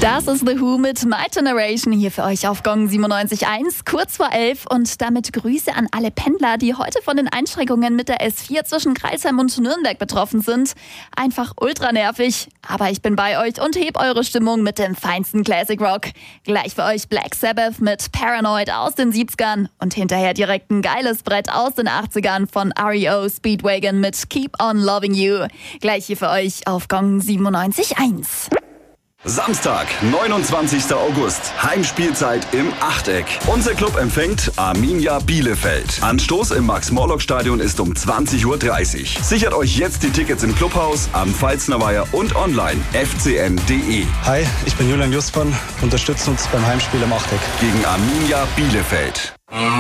Das ist The Who mit My Generation hier für euch auf Gong 97.1, kurz vor 11. Und damit Grüße an alle Pendler, die heute von den Einschränkungen mit der S4 zwischen Crailsheim und Nürnberg betroffen sind. Einfach ultra nervig. Aber ich bin bei euch und heb eure Stimmung mit dem feinsten Classic Rock. Gleich für euch Black Sabbath mit Paranoid aus den 70ern und hinterher direkt ein geiles Brett aus den 80ern von REO Speedwagon mit Keep on Loving You. Gleich hier für euch auf Gong 97.1. Samstag, 29. August, Heimspielzeit im Achteck. Unser Club empfängt Arminia Bielefeld. Anstoß im Max-Morlock-Stadion ist um 20.30 Uhr. Sichert euch jetzt die Tickets im Clubhaus, am Pfalzner Weiher und online fcn.de. Hi, ich bin Julian Justmann. Unterstützt uns beim Heimspiel im Achteck. Gegen Arminia Bielefeld.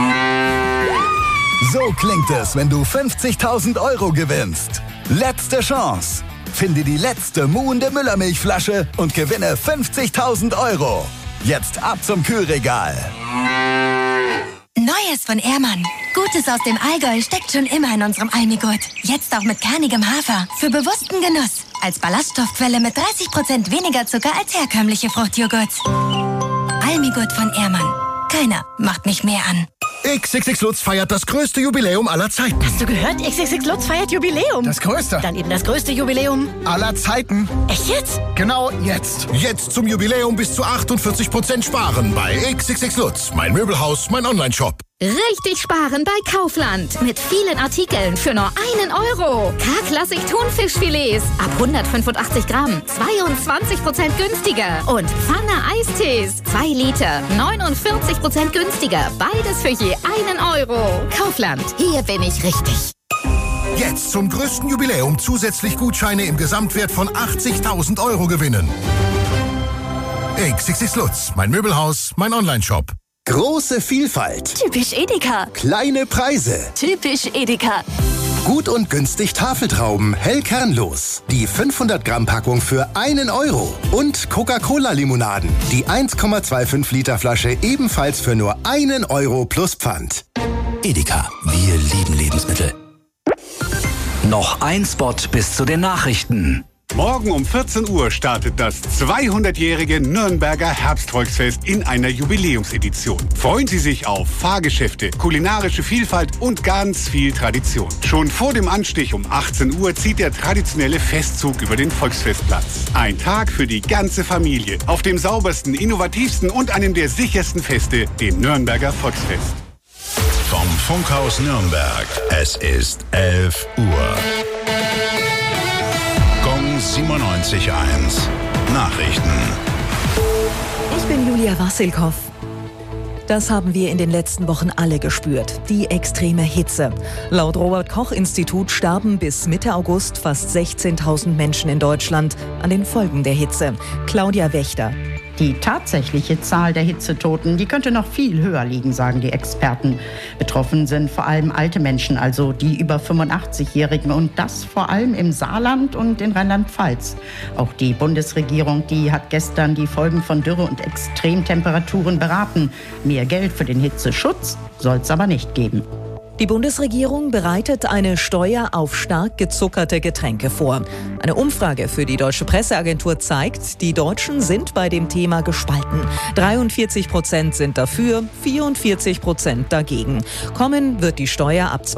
So klingt es, wenn du 50.000 Euro gewinnst. Letzte Chance. Finde die letzte muhende Müllermilchflasche und gewinne 50.000 Euro. Jetzt ab zum Kühlregal. Neues von Ehrmann. Gutes aus dem Allgäu steckt schon immer in unserem Almigurt. Jetzt auch mit kernigem Hafer. Für bewussten Genuss. Als Ballaststoffquelle mit 30% weniger Zucker als herkömmliche Fruchtjoghurts. Almigurt von Ehrmann. Keiner macht mich mehr an. XXX Lutz feiert das größte Jubiläum aller Zeiten. Hast du gehört? XXX Lutz feiert Jubiläum. Das größte. Dann eben das größte Jubiläum aller Zeiten. Echt jetzt? Genau jetzt. Jetzt zum Jubiläum bis zu 48% sparen bei XXX Lutz. Mein Möbelhaus, mein Onlineshop. Richtig sparen bei Kaufland. Mit vielen Artikeln für nur 1 Euro. K-Klassik Thunfischfilets ab 185 Gramm. 22% günstiger. Und Pfanne Eistees. 2 Liter. 49% günstiger. Beides für je 1 Euro. Kaufland. Hier bin ich richtig. Jetzt zum größten Jubiläum zusätzlich Gutscheine im Gesamtwert von 80.000 Euro gewinnen. XXX Lutz. Mein Möbelhaus, mein Onlineshop. Große Vielfalt. Typisch Edeka. Kleine Preise. Typisch Edeka. Gut und günstig Tafeltrauben, hell kernlos. Die 500 Gramm Packung für 1 Euro. Und Coca-Cola-Limonaden. Die 1,25 Liter Flasche ebenfalls für nur 1 Euro plus Pfand. Edeka. Wir lieben Lebensmittel. Noch ein Spot bis zu den Nachrichten. Morgen um 14 Uhr startet das 200-jährige Nürnberger Herbstvolksfest in einer Jubiläumsedition. Freuen Sie sich auf Fahrgeschäfte, kulinarische Vielfalt und ganz viel Tradition. Schon vor dem Anstich um 18 Uhr zieht der traditionelle Festzug über den Volksfestplatz. Ein Tag für die ganze Familie. Auf dem saubersten, innovativsten und einem der sichersten Feste, dem Nürnberger Volksfest. Vom Funkhaus Nürnberg. Es ist 11 Uhr. 97.1 Nachrichten. Ich bin Julia Wassilkow. Das haben wir in den letzten Wochen alle gespürt. Die extreme Hitze. Laut Robert-Koch-Institut starben bis Mitte August fast 16.000 Menschen in Deutschland an den Folgen der Hitze. Claudia Wächter. Die tatsächliche Zahl der Hitzetoten, die könnte noch viel höher liegen, sagen die Experten. Betroffen sind vor allem alte Menschen, also die über 85-Jährigen, und das vor allem im Saarland und in Rheinland-Pfalz. Auch die Bundesregierung, die hat gestern die Folgen von Dürre und Extremtemperaturen beraten. Mehr Geld für den Hitzeschutz soll es aber nicht geben. Die Bundesregierung bereitet eine Steuer auf stark gezuckerte Getränke vor. Eine Umfrage für die Deutsche Presseagentur zeigt, die Deutschen sind bei dem Thema gespalten. 43% sind dafür, 44% dagegen. Kommen wird die Steuer ab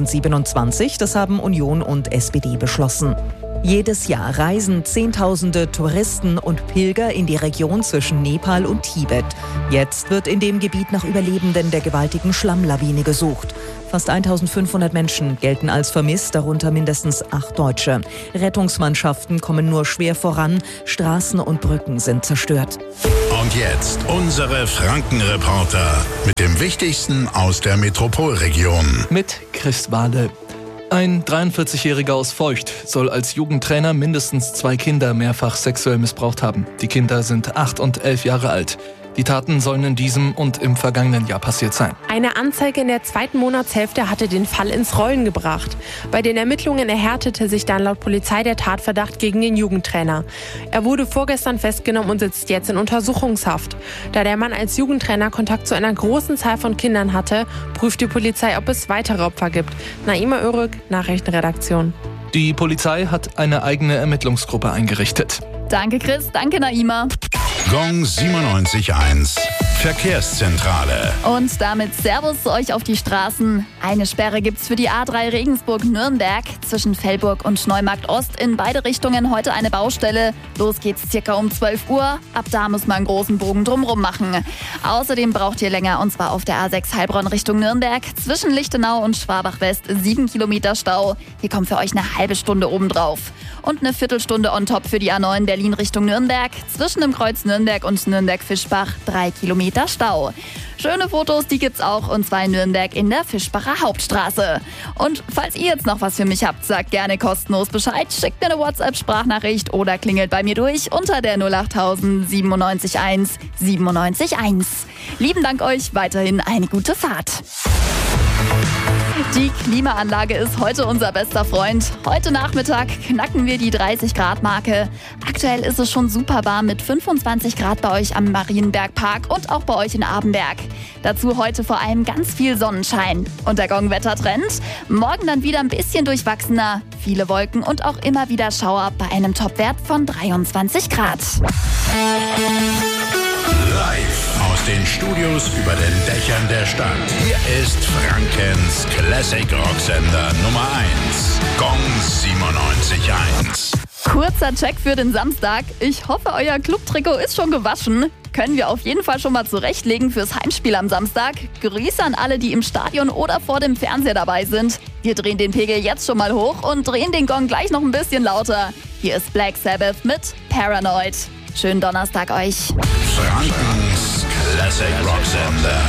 2027, das haben Union und SPD beschlossen. Jedes Jahr reisen Zehntausende Touristen und Pilger in die Region zwischen Nepal und Tibet. Jetzt wird in dem Gebiet nach Überlebenden der gewaltigen Schlammlawine gesucht. Fast 1.500 Menschen gelten als vermisst, darunter mindestens 8 Deutsche. Rettungsmannschaften kommen nur schwer voran, Straßen und Brücken sind zerstört. Und jetzt unsere Frankenreporter mit dem Wichtigsten aus der Metropolregion. Mit Chris Wade. Ein 43-Jähriger aus Feucht soll als Jugendtrainer mindestens 2 Kinder mehrfach sexuell missbraucht haben. Die Kinder sind 8 und 11 Jahre alt. Die Taten sollen in diesem und im vergangenen Jahr passiert sein. Eine Anzeige in der 2. Monatshälfte hatte den Fall ins Rollen gebracht. Bei den Ermittlungen erhärtete sich dann laut Polizei der Tatverdacht gegen den Jugendtrainer. Er wurde vorgestern festgenommen und sitzt jetzt in Untersuchungshaft. Da der Mann als Jugendtrainer Kontakt zu einer großen Zahl von Kindern hatte, prüft die Polizei, ob es weitere Opfer gibt. Naima Örük, Nachrichtenredaktion. Die Polizei hat eine eigene Ermittlungsgruppe eingerichtet. Danke Chris, danke Naima. Gong 97.1. Verkehrszentrale. Und damit Servus zu euch auf die Straßen. Eine Sperre gibt's für die A3 Regensburg-Nürnberg. Zwischen Fellburg und Neumarkt Ost in beide Richtungen heute eine Baustelle. Los geht's circa um 12 Uhr. Ab da muss man einen großen Bogen drumrum machen. Außerdem braucht ihr länger, und zwar auf der A6 Heilbronn Richtung Nürnberg. Zwischen Lichtenau und Schwabach West 7 Kilometer Stau. Hier kommt für euch eine halbe Stunde obendrauf. Und eine Viertelstunde on top für die A9 Berlin Richtung Nürnberg. Zwischen dem Kreuz Nürnberg und Nürnberg-Fischbach 3 Kilometer Stau. Schöne Fotos, die gibt's auch, und zwar in Nürnberg in der Fischbacher Hauptstraße. Und falls ihr jetzt noch was für mich habt, sagt gerne kostenlos Bescheid, schickt mir eine WhatsApp-Sprachnachricht oder klingelt bei mir durch unter der 08000 97.1 97.1. Lieben Dank euch, weiterhin eine gute Fahrt. Die Klimaanlage ist heute unser bester Freund. Heute Nachmittag knacken wir die 30-Grad-Marke. Aktuell ist es schon super warm mit 25 Grad bei euch am Marienbergpark und auch bei euch in Abenberg. Dazu heute vor allem ganz viel Sonnenschein. Und der Gong-Wettertrend? Morgen dann wieder ein bisschen durchwachsener. Viele Wolken und auch immer wieder Schauer bei einem Topwert von 23 Grad. Live aus den Studios über den Dächern der Stadt. Hier ist Frankens Classic Rocksender Nummer 1. Gong 97.1. Kurzer Check für den Samstag. Ich hoffe, euer Clubtrikot ist schon gewaschen. Können wir auf jeden Fall schon mal zurechtlegen fürs Heimspiel am Samstag. Grüße an alle, die im Stadion oder vor dem Fernseher dabei sind. Wir drehen den Pegel jetzt schon mal hoch und drehen den Gong gleich noch ein bisschen lauter. Hier ist Black Sabbath mit Paranoid. Schönen Donnerstag euch. Frankens Classic Rocksender.